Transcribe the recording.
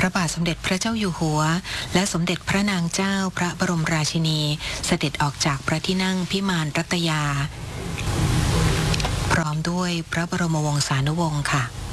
ระบาทสมเด็จพระเจ้าอยู่หัวและสมเด็จพระนางเจ้าพระบรมราชินีเสด็จออกจากพระที่นั่งพิมานรัตยาพร้อมด้วยพระบรมวงศานุวงศ์ค่ะ